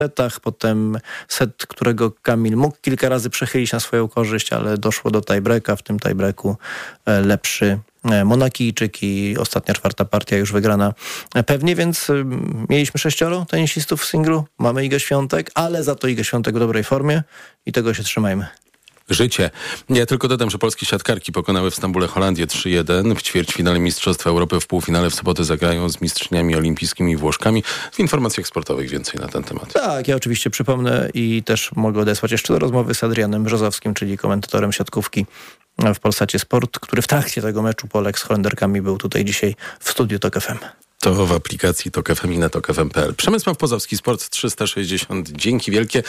setach, potem set, którego Kamil mógł kilka razy przechylić na swoją korzyść, ale doszło do tiebreaka. W tym tiebreaku lepszy Monakijczyk i ostatnia 4. partia już wygrana pewnie, więc mieliśmy 6 tenisistów w singlu, mamy Igę Świątek, ale za to Igę Świątek w dobrej formie i tego się trzymajmy. Życie. Ja tylko dodam, że polskie siatkarki pokonały w Stambule Holandię 3-1. W ćwierćfinale Mistrzostwa Europy w półfinale w sobotę zagrają z mistrzyniami olimpijskimi Włoszkami. W informacjach sportowych więcej na ten temat. Tak, ja oczywiście przypomnę i też mogę odesłać jeszcze do rozmowy z Adrianem Brzozowskim, czyli komentatorem siatkówki w Polsacie Sport, który w trakcie tego meczu Polek z Holenderkami był tutaj dzisiaj w studiu TOK FM. To w aplikacji TOK FM i na tokfm.pl. Przemysław Pozowski, Sport 360. Dzięki wielkie.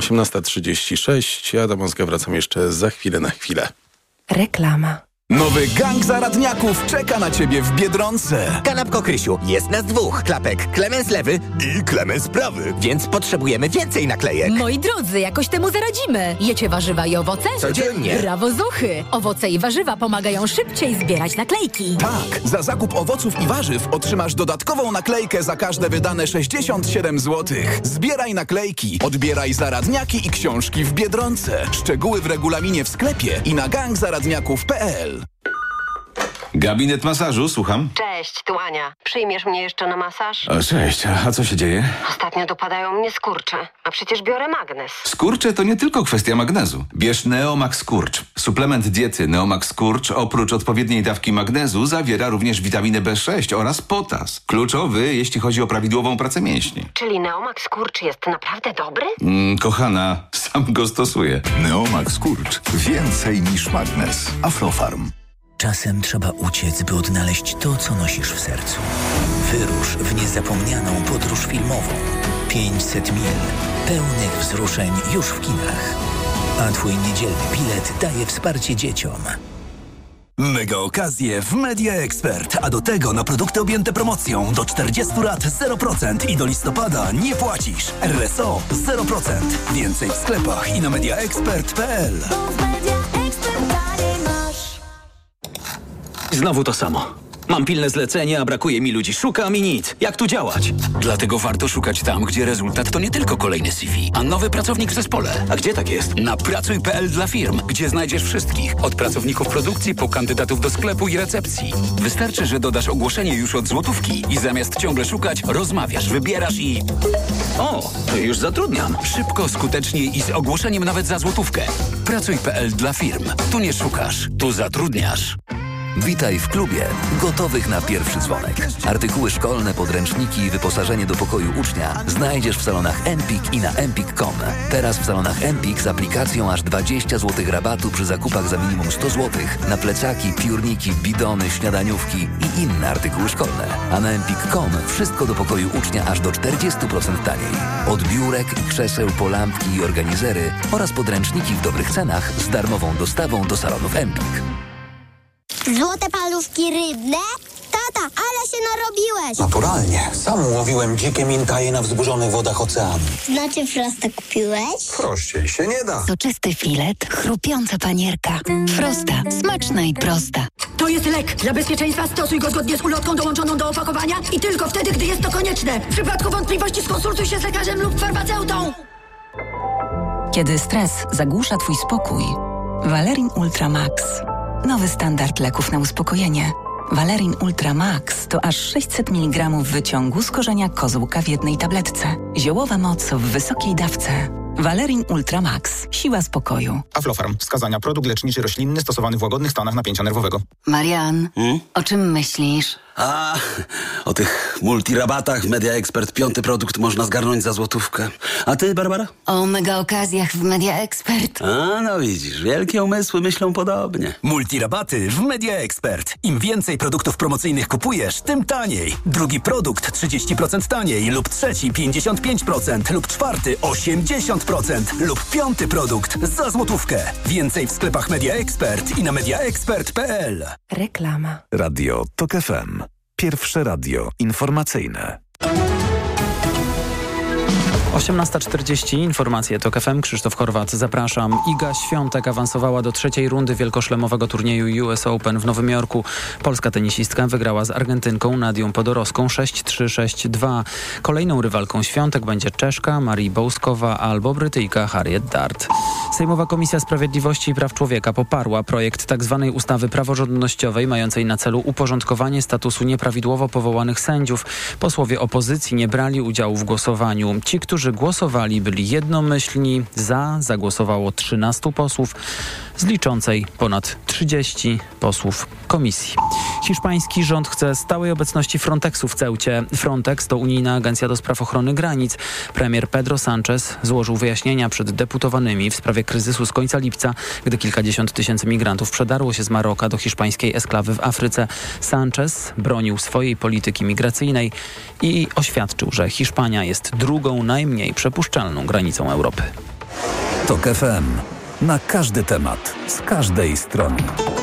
18:36. Adam Ozga, wracam jeszcze za chwilę na chwilę. Reklama. Nowy gang zaradniaków czeka na ciebie w Biedronce. Kanapko Krysiu, jest nas 2. Klapek Klemens lewy I Klemens prawy. więc potrzebujemy więcej naklejek. Moi drodzy, jakoś temu zaradzimy. Jecie warzywa i owoce? Codziennie. Brawo Zuchy! Owoce i warzywa pomagają szybciej zbierać naklejki. Tak, za zakup owoców i warzyw otrzymasz dodatkową naklejkę za każde wydane 67 zł. Zbieraj naklejki, odbieraj zaradniaki i książki w Biedronce. Szczegóły w regulaminie w sklepie i na gangzaradniaków.pl. Gabinet masażu, słucham. Cześć, tu Ania. Przyjmiesz mnie jeszcze na masaż? Cześć, a co się dzieje? Ostatnio dopadają mnie skurcze, a przecież biorę magnes. Skurcze to nie tylko kwestia magnezu. Bierz Neomax Skurcz. Suplement diety Neomax Skurcz oprócz odpowiedniej dawki magnezu zawiera również witaminę B6 oraz potas. Kluczowy, jeśli chodzi o prawidłową pracę mięśni. Czyli Neomax Skurcz jest naprawdę dobry? Kochana, sam go stosuję. Neomax Skurcz. Więcej niż magnes. Aflofarm. Czasem trzeba uciec, by odnaleźć to, co nosisz w sercu. Wyrusz w niezapomnianą podróż filmową. 500 mil pełnych wzruszeń już w kinach. A twój niedzielny bilet daje wsparcie dzieciom. Mega okazje w Media Expert, a do tego na produkty objęte promocją do 40 lat 0% i do listopada nie płacisz. RSO 0%. Więcej w sklepach i na mediaexpert.pl. Znowu to samo. Mam pilne zlecenie, a brakuje mi ludzi. Szukam i nic. Jak tu działać? Dlatego warto szukać tam, gdzie rezultat to nie tylko kolejny CV, a nowy pracownik w zespole. A gdzie tak jest? Na pracuj.pl dla firm, gdzie znajdziesz wszystkich. Od pracowników produkcji po kandydatów do sklepu i recepcji. Wystarczy, że dodasz ogłoszenie już od złotówki i zamiast ciągle szukać, rozmawiasz, wybierasz i... O, to już zatrudniam. Szybko, skutecznie i z ogłoszeniem nawet za złotówkę. Pracuj.pl dla firm. Tu nie szukasz, tu zatrudniasz. Witaj w klubie, gotowych na pierwszy dzwonek. Artykuły szkolne, podręczniki i wyposażenie do pokoju ucznia znajdziesz w salonach Empik i na empik.com. Teraz w salonach Empik z aplikacją aż 20 zł rabatu przy zakupach za minimum 100 zł na plecaki, piórniki, bidony, śniadaniówki i inne artykuły szkolne. A na empik.com wszystko do pokoju ucznia aż do 40% taniej. Od biurek, krzeseł po lampki i organizery oraz podręczniki w dobrych cenach z darmową dostawą do salonów Empik. Złote parówki rybne? Tata, ale się narobiłeś! Naturalnie. Sam łowiłem dzikie minkaje na wzburzonych wodach oceanu. Znaczy Frosta kupiłeś? Prościej się nie da. Soczysty filet, chrupiąca panierka. Frosta. Smaczna i prosta. To jest lek. Dla bezpieczeństwa stosuj go zgodnie z ulotką dołączoną do opakowania i tylko wtedy, gdy jest to konieczne. W przypadku wątpliwości skonsultuj się z lekarzem lub farmaceutą. Kiedy stres zagłusza twój spokój, Valerin Ultra Max. Nowy standard leków na uspokojenie. Valerin Ultra Max to aż 600 mg wyciągu z korzenia kozłka w jednej tabletce. Ziołowa moc w wysokiej dawce. Valerin Ultra Max. Siła spokoju. Aflofarm. Wskazania. Produkt leczniczy roślinny stosowany w łagodnych stanach napięcia nerwowego. Marian, o czym myślisz? O tych multirabatach w Media Expert 5. produkt można zgarnąć za złotówkę. A ty, Barbara? O mega okazjach w Media Expert. No widzisz, wielkie umysły myślą podobnie. Multirabaty w Media Expert. Im więcej produktów promocyjnych kupujesz, tym taniej. Drugi produkt 30% taniej lub trzeci 55% lub czwarty 80% lub 5. produkt za złotówkę. Więcej w sklepach Media Expert i na mediaexpert.pl. Reklama. Radio TOK FM. Pierwsze radio informacyjne. 18:40, informacje TOK FM, Krzysztof Horwat, zapraszam. Iga Świątek awansowała do trzeciej rundy wielkoszlemowego turnieju US Open w Nowym Jorku. Polska tenisistka wygrała z Argentynką Nadią Podorowską 6-3, 6-2. Kolejną rywalką Świątek będzie Czeszka Marii Bołskowa albo Brytyjka Harriet Dart. Sejmowa Komisja Sprawiedliwości i Praw Człowieka poparła projekt tzw. ustawy praworządnościowej mającej na celu uporządkowanie statusu nieprawidłowo powołanych sędziów. Posłowie opozycji nie brali udziału w głosowaniu. Ci, którzy głosowali, byli jednomyślni. Zagłosowało 13 posłów z liczącej ponad 30 posłów komisji. Hiszpański rząd chce stałej obecności Frontexu w Ceucie. Frontex to unijna agencja do spraw ochrony granic. Premier Pedro Sánchez złożył wyjaśnienia przed deputowanymi w sprawie kryzysu z końca lipca, gdy kilkadziesiąt tysięcy migrantów przedarło się z Maroka do hiszpańskiej esklawy w Afryce. Sánchez bronił swojej polityki migracyjnej i oświadczył, że Hiszpania jest drugą najmniej przepuszczalną granicą Europy. TOK FM. Na każdy temat, z każdej strony.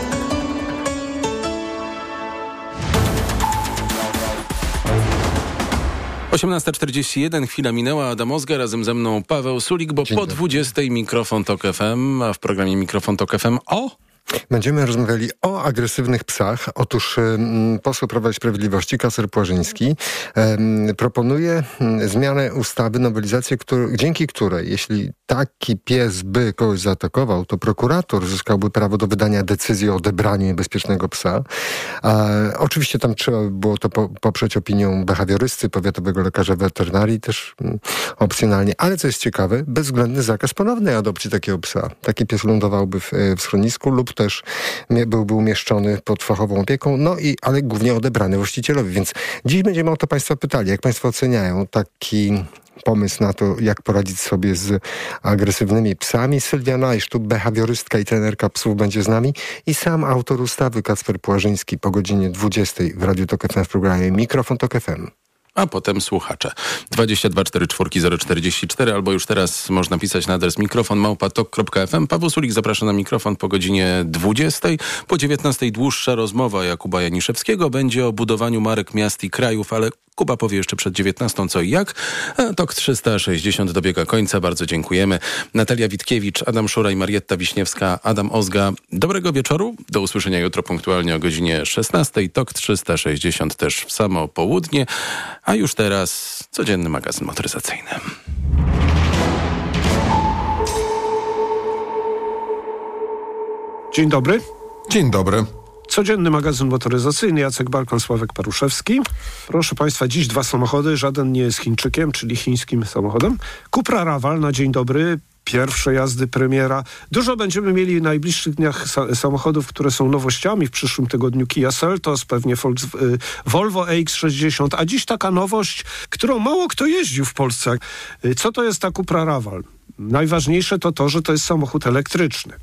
- 18:41, chwila minęła. Adam Ozga, razem ze mną Paweł Sulik, bo po 20:00 mikrofon TOK FM, a w programie Mikrofon TOK FM Będziemy rozmawiali o agresywnych psach. Otóż poseł Prawa i Sprawiedliwości, Kacper Płażyński, proponuje zmianę ustawy, nowelizację, dzięki której, jeśli taki pies by kogoś zaatakował, to prokurator zyskałby prawo do wydania decyzji o odebraniu niebezpiecznego psa. Oczywiście tam trzeba by było to poprzeć opinią behawiorysty, powiatowego lekarza weterynarii, też opcjonalnie. Ale co jest ciekawe, bezwzględny zakaz ponownej adopcji takiego psa. Taki pies lądowałby w schronisku lub też byłby umieszczony pod fachową opieką, ale głównie odebrany właścicielowi. Więc dziś będziemy o to Państwa pytali. Jak Państwo oceniają taki pomysł na to, jak poradzić sobie z agresywnymi psami? Sylwia Najsztub, behawiorystka i trenerka psów, będzie z nami i sam autor ustawy Kacper Płażyński po godzinie 20:00 w Radiu TOK FM w programie Mikrofon TOK FM. A potem słuchacze. 22 44 044 albo już teraz można pisać na adres mikrofon@tok.fm. Paweł Sulik zaprasza na mikrofon po godzinie 20:00. Po 19:00 dłuższa rozmowa Jakuba Janiszewskiego będzie o budowaniu marek miast i krajów, ale Kuba powie jeszcze przed 19:00 co i jak. A TOK 360 dobiega końca. Bardzo dziękujemy. Natalia Witkiewicz, Adam Szuraj, Marietta Wiśniewska, Adam Ozga. Dobrego wieczoru. Do usłyszenia jutro punktualnie o godzinie 16:00. TOK 360 też w samo południe. A już teraz codzienny magazyn motoryzacyjny. Dzień dobry. Dzień dobry. Codzienny magazyn motoryzacyjny, Jacek Barkon, Sławek Paruszewski. Proszę Państwa, dziś 2 samochody, żaden nie jest Chińczykiem, czyli chińskim samochodem. Cupra Raval na dzień dobry, pierwsze jazdy, premiera. Dużo będziemy mieli w najbliższych dniach samochodów, które są nowościami. W przyszłym tygodniu Kia Seltos, pewnie Volvo EX60, a dziś taka nowość, którą mało kto jeździł w Polsce. Co to jest ta Cupra Raval? Najważniejsze to to, że to jest samochód elektryczny.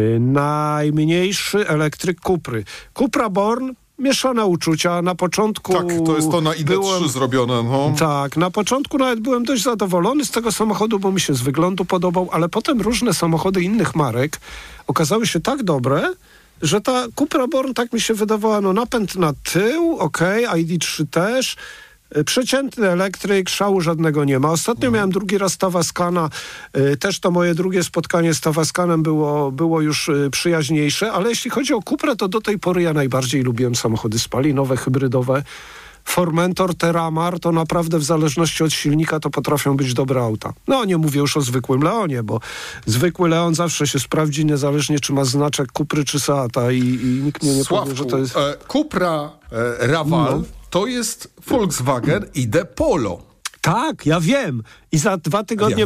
Najmniejszy elektryk Cupry. Cupra Born, mieszane uczucia. Na początku... Tak, to jest to na ID3 zrobione. No. Tak, na początku nawet byłem dość zadowolony z tego samochodu, bo mi się z wyglądu podobał, ale potem różne samochody innych marek okazały się tak dobre, że ta Cupra Born, tak mi się wydawała, napęd na tył, ID3 też. Przeciętny elektryk, szału żadnego nie ma. Ostatnio miałem drugi raz Tavascana, też to moje drugie spotkanie z Tavascanem było już przyjaźniejsze, ale jeśli chodzi o Cuprę, to do tej pory ja najbardziej lubiłem samochody spalinowe, hybrydowe. Formentor, Terramar to naprawdę w zależności od silnika to potrafią być dobre auta. No nie mówię już o zwykłym Leonie, bo zwykły Leon zawsze się sprawdzi, niezależnie czy ma znaczek Cupry czy Seata i nikt mnie nie powie, że to jest... Cupra Raval to jest Volkswagen ID Polo. Tak, ja wiem. I za 2 tygodnie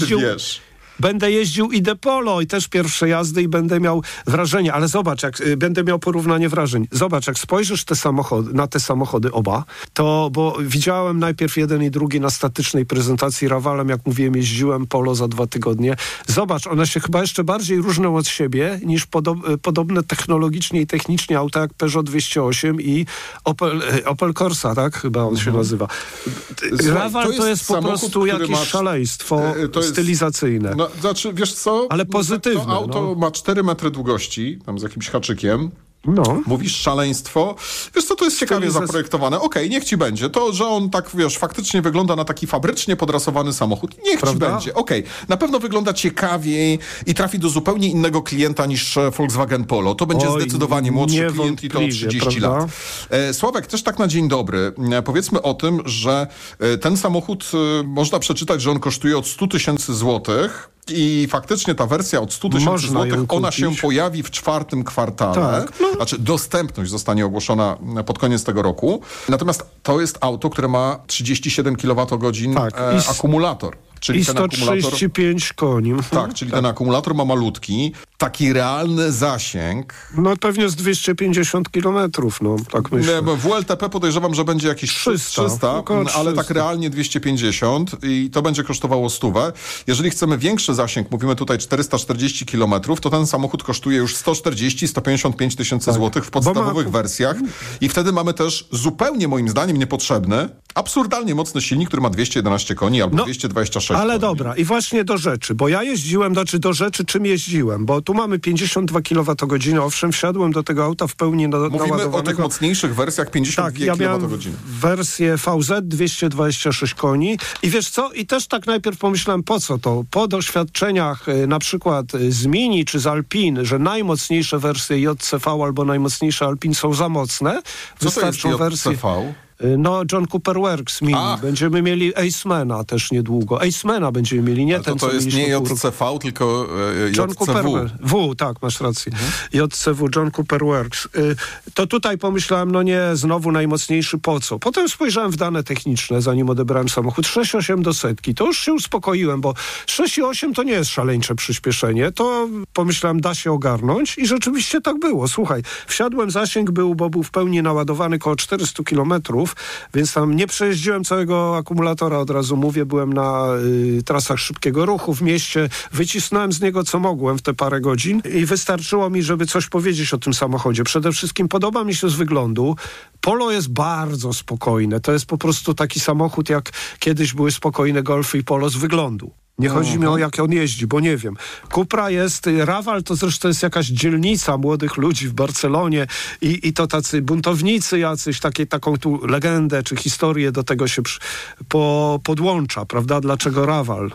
będę jeździł ID Polo i też pierwsze jazdy i będę miał wrażenie, ale zobacz, będę miał porównanie wrażeń. Zobacz, jak spojrzysz na te samochody oba, to, bo widziałem najpierw jeden i drugi na statycznej prezentacji Ravalem, jak mówiłem, jeździłem Polo za 2 tygodnie. Zobacz, one się chyba jeszcze bardziej różnią od siebie niż podobne technologicznie i technicznie auta jak Peugeot 208 i Opel Corsa, tak? Chyba on się nazywa. Raval to jest po prostu jakieś szaleństwo stylizacyjne. Znaczy, wiesz co? Ale pozytywne. To auto ma 4 metry długości, tam z jakimś haczykiem. Mówisz szaleństwo. Wiesz co, to jest ciekawie zaprojektowane. Okej, niech ci będzie. To, że on tak, wiesz, faktycznie wygląda na taki fabrycznie podrasowany samochód, niech ci będzie. Okej, na pewno wygląda ciekawiej i trafi do zupełnie innego klienta niż Volkswagen Polo. To będzie zdecydowanie młodszy klient i to 30 lat. Sławek, też tak na dzień dobry. Powiedzmy o tym, że ten samochód, można przeczytać, że on kosztuje od 100 000 złotych. I faktycznie ta wersja od 100 000 złotych, ona się pojawi w 4. kwartale. Znaczy dostępność zostanie ogłoszona pod koniec tego roku. Natomiast to jest auto, które ma 37 kWh akumulator. Czyli i 135 koni. Tak, czyli ten akumulator ma malutki. Taki realny zasięg. No pewnie z 250 kilometrów, tak myślę. W LTP podejrzewam, że będzie jakieś 300 ale tak realnie 250 i to będzie kosztowało 100. Jeżeli chcemy większy zasięg, mówimy tutaj 440 kilometrów, to ten samochód kosztuje już 140-155 tysięcy złotych w podstawowych wersjach i wtedy mamy też zupełnie moim zdaniem niepotrzebny, absurdalnie mocny silnik, który ma 211 koni albo 226 ale koni. dobra, i właśnie do rzeczy, bo ja jeździłem, czym jeździłem, bo tu mamy 52 kWh, owszem, wsiadłem do tego auta w pełni naładowanego. Mówimy o tych mocniejszych wersjach 52 ja kWh. miałem wersję VZ 226 koni i wiesz co, i też tak najpierw pomyślałem, po co to? Po doświadczeniach na przykład z Mini czy z Alpine, że najmocniejsze wersje JCV albo najmocniejsze Alpine są za mocne. Co to jest JCV? John Cooper Works Mini. Będziemy mieli Acemana też niedługo. Acemana będziemy mieli, nie ten, to jest nie JCV, tylko John JCW. Cooper tak, masz rację. JCW, John Cooper Works. To tutaj pomyślałem, znowu najmocniejszy po co? Potem spojrzałem w dane techniczne, zanim odebrałem samochód. 6,8 do setki. To już się uspokoiłem, bo 6,8 to nie jest szaleńcze przyspieszenie. To pomyślałem, da się ogarnąć i rzeczywiście tak było. Słuchaj, wsiadłem, zasięg bo był w pełni naładowany koło 400 kilometrów, więc tam nie przejeździłem całego akumulatora, od razu mówię, byłem na trasach szybkiego ruchu w mieście, wycisnąłem z niego co mogłem w te parę godzin i wystarczyło mi, żeby coś powiedzieć o tym samochodzie. Przede wszystkim podoba mi się z wyglądu. Polo jest bardzo spokojne. To jest po prostu taki samochód, jak kiedyś były spokojne Golfy i Polo z wyglądu. Nie chodzi mi o jak on jeździ, bo nie wiem. Cupra jest, Raval to zresztą jest jakaś dzielnica młodych ludzi w Barcelonie i to tacy buntownicy jacyś, taką tu legendę czy historię do tego się podłącza, prawda? Dlaczego Raval?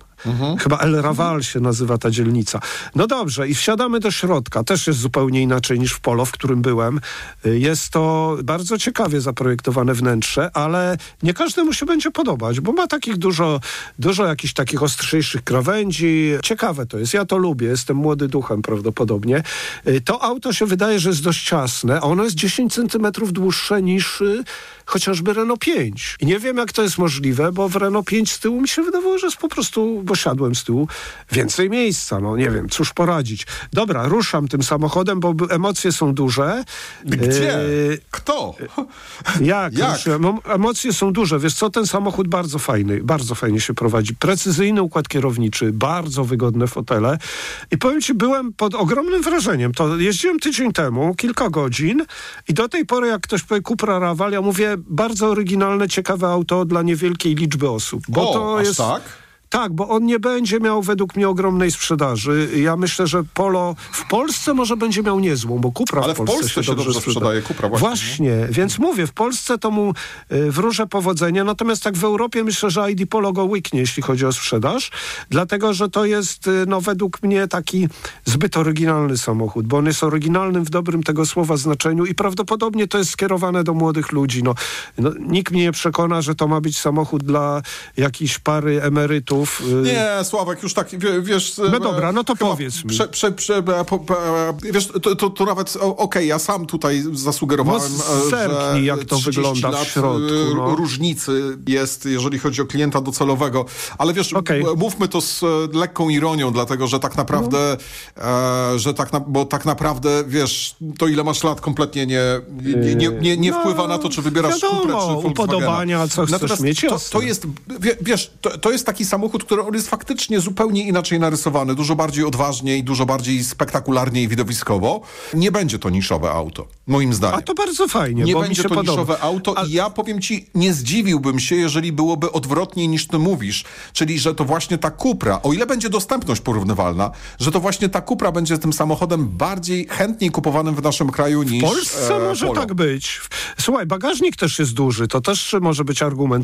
Chyba El Raval się nazywa ta dzielnica. No dobrze, i wsiadamy do środka. Też jest zupełnie inaczej niż w Polo, w którym byłem. Jest to bardzo ciekawie zaprojektowane wnętrze, ale nie każdemu się będzie podobać, bo ma takich dużo jakichś takich ostrzejszych krawędzi. Ciekawe to jest. Ja to lubię. Jestem młody duchem prawdopodobnie. To auto się wydaje, że jest dość ciasne. Ono jest 10 centymetrów dłuższe niż chociażby Renault 5. I nie wiem, jak to jest możliwe, bo w Renault 5 z tyłu mi się wydawało, że jest po prostu, bo siadłem z tyłu, więcej miejsca. Nie wiem, cóż poradzić. Dobra, ruszam tym samochodem, bo emocje są duże. Gdzie? Kto? Jak? Emocje są duże. Wiesz co, ten samochód bardzo fajnie się prowadzi. Precyzyjny układ kierowniczy, bardzo wygodne fotele. I powiem ci, byłem pod ogromnym wrażeniem. To jeździłem tydzień temu, kilka godzin i do tej pory, jak ktoś powie Cupra Raval, ja mówię, bardzo oryginalne, ciekawe auto dla niewielkiej liczby osób. Bo to jest tak? Tak, bo on nie będzie miał według mnie ogromnej sprzedaży. Ja myślę, że Polo w Polsce może będzie miał niezłą, bo Cupra ale w Polsce się dobrze sprzedaje. Cupra właśnie, więc mówię, w Polsce to mu wróżę powodzenia, natomiast tak w Europie myślę, że ID Polo go łyknie, jeśli chodzi o sprzedaż, dlatego, że to jest według mnie taki zbyt oryginalny samochód, bo on jest oryginalnym w dobrym tego słowa znaczeniu i prawdopodobnie to jest skierowane do młodych ludzi. Nikt mnie nie przekona, że to ma być samochód dla jakiejś pary emerytów. Nie, Sławek, już tak, wiesz... No dobra, no to powiedz mi. Wiesz, to nawet, ja sam tutaj zasugerowałem, że jak to wygląda w środku. Różnicy jest, jeżeli chodzi o klienta docelowego. Ale wiesz, mówmy to z lekką ironią, dlatego, że tak naprawdę, bo tak naprawdę, wiesz, to ile masz lat kompletnie nie wpływa na to, czy wybierasz Cuprę, czy Volkswagena. Upodobania, co chcesz mieć, to jest, wiesz, to jest taki samochód, samochód, który on jest faktycznie zupełnie inaczej narysowany, dużo bardziej odważnie i dużo bardziej spektakularnie i widowiskowo. Nie będzie to niszowe auto, moim zdaniem. A to bardzo fajnie, nie bo będzie mi się to podoba. niszowe auto i ja powiem ci, nie zdziwiłbym się, jeżeli byłoby odwrotnie niż ty mówisz, czyli że to właśnie ta Cupra, o ile będzie dostępność porównywalna, że to właśnie ta Cupra będzie tym samochodem bardziej chętniej kupowanym w naszym kraju niż w Polsce może Polo. tak być. Słuchaj, bagażnik też jest duży, to też może być argument.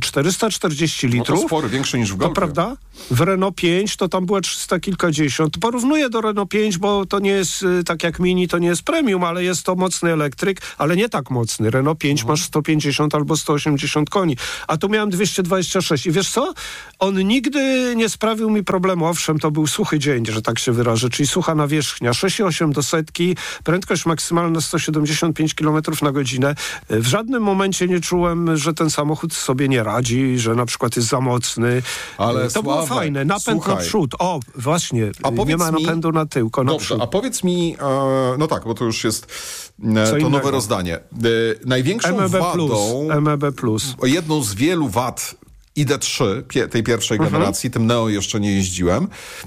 440 litrów. No to spory, większy niż w Golfie. To prawda? W Renault 5 to tam było 300 kilkadziesiąt. Porównuję do Renault 5, bo to nie jest tak jak Mini, to nie jest premium, ale jest to mocny elektryk, ale nie tak mocny. Renault 5 masz 150 albo 180 koni, a tu miałem 226 i wiesz co? On nigdy nie sprawił mi problemu. Owszem, to był suchy dzień, że tak się wyrażę, czyli sucha nawierzchnia. 6,8 do setki, prędkość maksymalna 175 km na godzinę. W żadnym momencie nie czułem, że ten samochód sobie nie radzi, że na przykład jest za mocny. Ale to było fajne. Napęd na przód. O, właśnie. Nie ma napędu na tył, tylko na przód. A powiedz mi, no tak, bo to już jest to nowe rozdanie. Największą wadą, MEB+. jedną z wielu wad ID3, tej pierwszej generacji, tym Neo jeszcze nie jeździłem,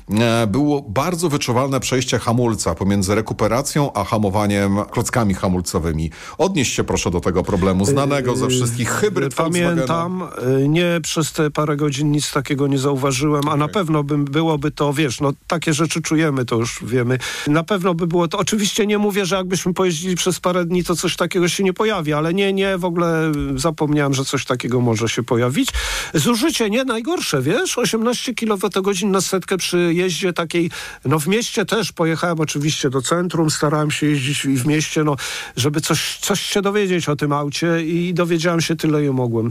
było bardzo wyczuwalne przejście hamulca pomiędzy rekuperacją a hamowaniem klockami hamulcowymi. Odnieś się proszę do tego problemu, znanego ze wszystkich hybryd Pamiętam, nie przez te parę godzin nic takiego nie zauważyłem, a na pewno byłoby to, wiesz, no takie rzeczy czujemy, to już wiemy. Na pewno by było to, oczywiście nie mówię, że jakbyśmy pojeździli przez parę dni, to coś takiego się nie pojawi, ale nie, w ogóle zapomniałem, że coś takiego może się pojawić. Zużycie nie najgorsze, wiesz? 18 kWh na setkę przy jeździe takiej, no w mieście też pojechałem oczywiście do centrum, starałem się jeździć i w mieście, no żeby coś się dowiedzieć o tym aucie i dowiedziałem się tyle, ile mogłem.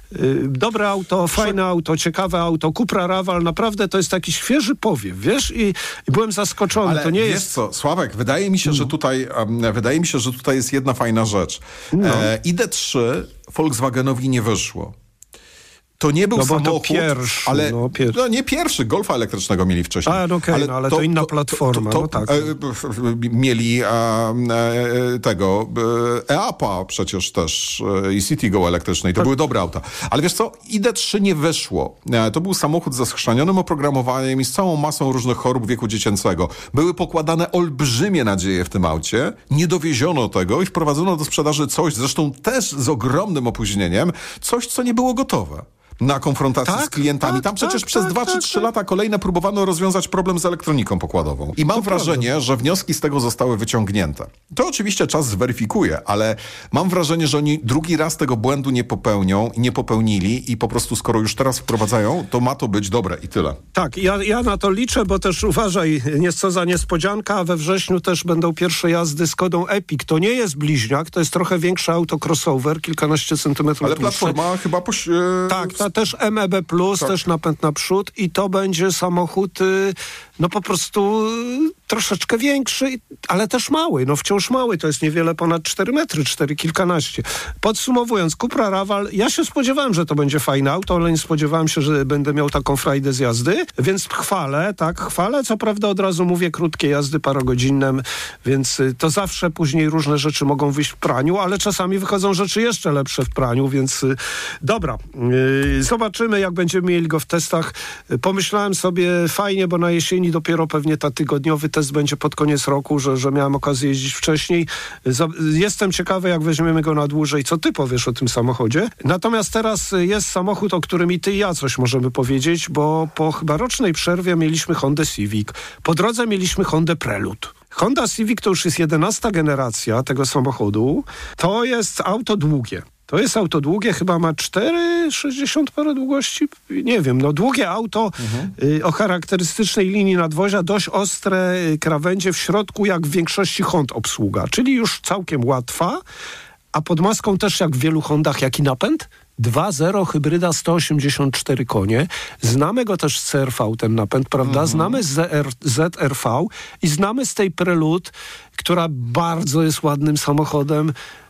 Dobre auto, fajne auto, ciekawe auto, Cupra Raval, naprawdę to jest taki świeży powiew, wiesz? I byłem zaskoczony. Ale to nie wiesz jest... co, Sławek, wydaje mi się, że tutaj jest jedna fajna rzecz. ID3 Volkswagenowi nie wyszło. To nie był samochód, pierwszy, ale nie pierwszy, Golfa elektrycznego mieli wcześniej. Ale to inna platforma. Mieli tego EAPA przecież też i Citigo elektrycznej. To były dobre auta. Ale wiesz co, ID3 nie wyszło. To był samochód ze schrzanionym oprogramowaniem i z całą masą różnych chorób wieku dziecięcego. Były pokładane olbrzymie nadzieje w tym aucie. Nie dowieziono tego i wprowadzono do sprzedaży coś, zresztą też z ogromnym opóźnieniem, coś, co nie było gotowe na konfrontację z klientami. Tam przecież przez 2 czy 3 lata kolejne próbowano rozwiązać problem z elektroniką pokładową. I mam wrażenie, że wnioski z tego zostały wyciągnięte. To oczywiście czas zweryfikuje, ale mam wrażenie, że oni drugi raz tego błędu nie popełnią i nie popełnili i po prostu skoro już teraz wprowadzają, to ma to być dobre i tyle. Tak, ja na to liczę, bo też uważaj, co za niespodzianka, we wrześniu też będą pierwsze jazdy z Kodą Epic. To nie jest bliźniak, to jest trochę większe auto crossover, kilkanaście centymetrów. Ale platforma chyba też MEB+, też napęd naprzód i to będzie samochód no po prostu troszeczkę większy, ale też mały, no wciąż mały, to jest niewiele ponad 4 metry, 4 kilkanaście. Podsumowując, Cupra Raval, ja się spodziewałem, że to będzie fajne auto, ale nie spodziewałem się, że będę miał taką frajdę z jazdy, więc chwalę, co prawda od razu mówię krótkie jazdy parogodzinne, więc to zawsze później różne rzeczy mogą wyjść w praniu, ale czasami wychodzą rzeczy jeszcze lepsze w praniu, więc dobra, zobaczymy jak będziemy mieli go w testach. Pomyślałem sobie fajnie, bo na jesieni dopiero pewnie ta tygodniowy test będzie pod koniec roku, że miałem okazję jeździć wcześniej. Jestem ciekawy, jak weźmiemy go na dłużej. Co ty powiesz o tym samochodzie? Natomiast teraz jest samochód, o którym i ty i ja coś możemy powiedzieć, bo po chyba rocznej przerwie mieliśmy Hondę Civic. Po drodze mieliśmy Hondę Prelude. Honda Civic to już jest 11. generacja tego samochodu. To jest auto długie. To jest auto długie, chyba ma 4,60 parę długości. Nie wiem, no długie auto o charakterystycznej linii nadwozia, dość ostre krawędzie w środku, jak w większości Hond obsługa, czyli już całkiem łatwa, a pod maską też jak w wielu Hondach, jaki napęd? 2.0 hybryda 184 konie. Znamy go też z CR-V, ten napęd, prawda? Znamy z ZR-V i znamy z tej Prelude, która bardzo jest ładnym samochodem.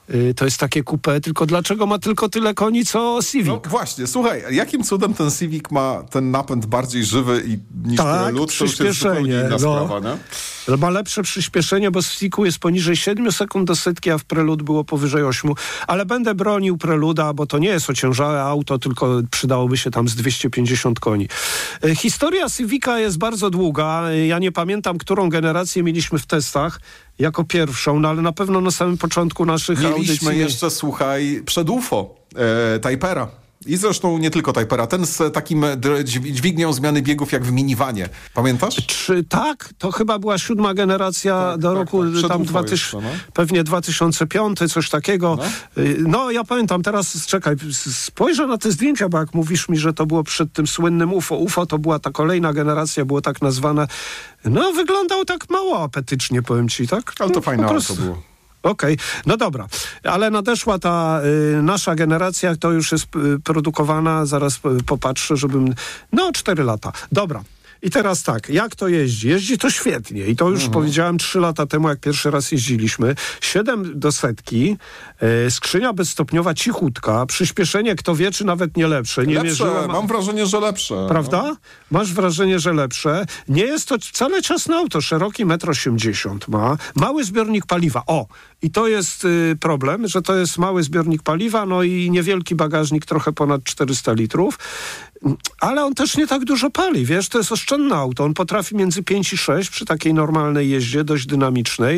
To jest takie coupé, tylko dlaczego ma tylko tyle koni, co Civic? No właśnie, słuchaj, jakim cudem ten Civic ma ten napęd bardziej żywy niż Prelude? To już jest zupełnie inna sprawa, nie? Ma lepsze przyspieszenie, bo w Civicu jest poniżej 7 sekund do setki, a w Prelude było powyżej 8. Ale będę bronił Preluda, bo to nie jest ociężałe auto, tylko przydałoby się tam z 250 koni. Historia Civica jest bardzo długa. Ja nie pamiętam, którą generację mieliśmy w testach jako pierwszą, no ale na pewno na samym początku naszych audycji... Mieliśmy jeszcze, słuchaj, przed UFO, Typera. I zresztą nie tylko Typera, ten z takim dźwignią zmiany biegów jak w minivanie. Pamiętasz? Tak, to chyba była 7. generacja do roku tam pewnie 2005, coś takiego. No ja pamiętam, teraz czekaj, spojrzę na te zdjęcia, bo jak mówisz mi, że to było przed tym słynnym UFO. UFO to była ta kolejna generacja, było tak nazwane. No wyglądał tak mało apetycznie, powiem ci, tak? Ale to fajne auto było. Okej, no dobra, ale nadeszła ta nasza generacja, to już jest produkowana, zaraz popatrzę, żebym... 4 lata. Dobra. I teraz tak, jak to jeździ? Jeździ to świetnie i to już powiedziałem 3 lata temu, jak pierwszy raz jeździliśmy. 7 do setki, skrzynia bezstopniowa cichutka, przyspieszenie kto wie, czy nawet nie lepsze. Nie mierzyłem, mam wrażenie, że lepsze. Prawda? No. Masz wrażenie, że lepsze. Nie jest to wcale ciasne auto, szeroki 1,80 m ma. Mały zbiornik paliwa. I to jest problem, że to jest mały zbiornik paliwa, no i niewielki bagażnik, trochę ponad 400 litrów. Ale on też nie tak dużo pali, wiesz, to jest oszczędne auto. On potrafi między 5 i 6 przy takiej normalnej jeździe, dość dynamicznej.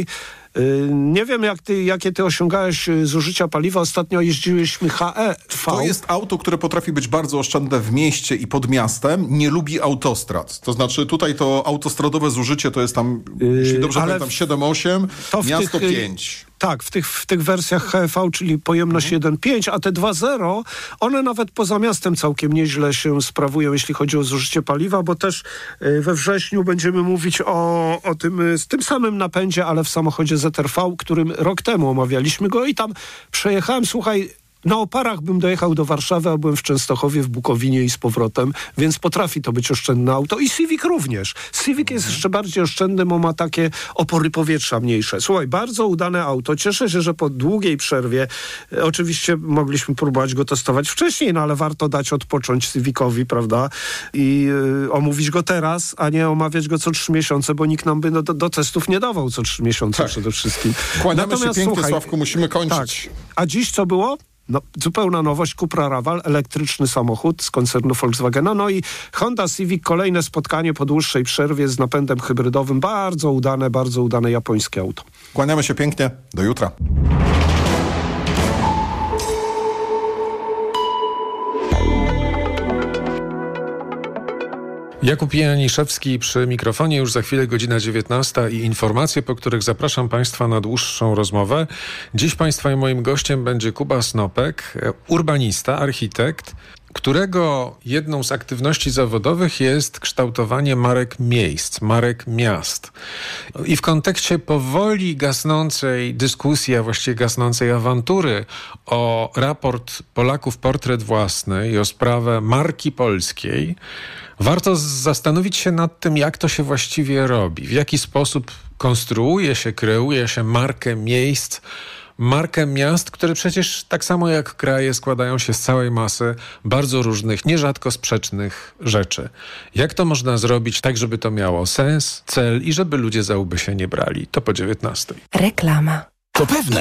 Nie wiem, jakie ty osiągałeś zużycia paliwa. Ostatnio jeździłyśmy HEV. To jest auto, które potrafi być bardzo oszczędne w mieście i pod miastem. Nie lubi autostrad. To znaczy tutaj to autostradowe zużycie to jest tam, jeśli dobrze pamiętam, 7-8, miasto 5. Tak, w tych wersjach HEV, czyli pojemność 1.5, a te 2.0, one nawet poza miastem całkiem nieźle się sprawują, jeśli chodzi o zużycie paliwa, bo też we wrześniu będziemy mówić o tym samym napędzie, ale w samochodzie ZR-V, którym rok temu omawialiśmy go i tam przejechałem, słuchaj, na oparach bym dojechał do Warszawy, a byłem w Częstochowie, w Bukowinie i z powrotem, więc potrafi to być oszczędne auto. I Civic również. Civic jest jeszcze bardziej oszczędny, bo ma takie opory powietrza mniejsze. Słuchaj, bardzo udane auto. Cieszę się, że po długiej przerwie, oczywiście mogliśmy próbować go testować wcześniej, no ale warto dać odpocząć Civicowi, prawda? I omówić go teraz, a nie omawiać go co 3 miesiące, bo nikt nam by do testów nie dawał co 3 miesiące przede wszystkim. Kłaniamy się pięknie, Sławku, musimy kończyć. Tak. A dziś co było? Zupełna nowość, Cupra Raval, elektryczny samochód z koncernu Volkswagena. No i Honda Civic, kolejne spotkanie po dłuższej przerwie z napędem hybrydowym. Bardzo udane japońskie auto. Kłaniamy się pięknie. Do jutra. Jakub Janiszewski przy mikrofonie, już za chwilę godzina 19 i informacje, po których zapraszam Państwa na dłuższą rozmowę. Dziś Państwa i moim gościem będzie Kuba Snopek, urbanista, architekt, którego jedną z aktywności zawodowych jest kształtowanie marek miejsc, marek miast. I w kontekście powoli gasnącej dyskusji, a właściwie gasnącej awantury o raport Polaków Portret Własny i o sprawę marki polskiej, warto zastanowić się nad tym, jak to się właściwie robi, w jaki sposób konstruuje się, kreuje się markę miejsc, markę miast, które przecież tak samo jak kraje składają się z całej masy bardzo różnych, nierzadko sprzecznych rzeczy. Jak to można zrobić tak, żeby to miało sens, cel i żeby ludzie za łby się nie brali? To po 19. Reklama. To pewne.